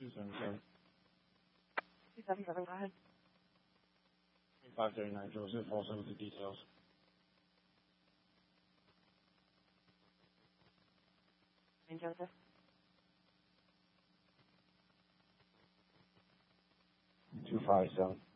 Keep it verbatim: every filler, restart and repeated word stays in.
two seventy-seven. two seventy-seven, go ahead. five thirty-nine Joseph, also with the details. And Joseph. two five seven.